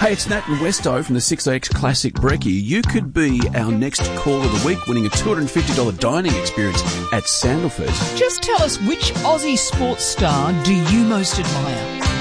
Hey, it's Nat and Westo from the 6AX Classic Brekkie. You could be our next call of the week, winning a $250 dining experience at Sandalford. Just tell us, which Aussie sports star do you most admire?